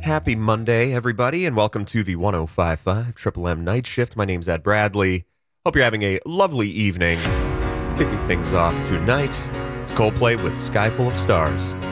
Happy Monday, everybody, and welcome to the 1055 Triple M Night Shift. My name's Ed Bradley. Hope you're having a lovely evening. Kicking things off tonight, it's Coldplay with Sky Full of Stars.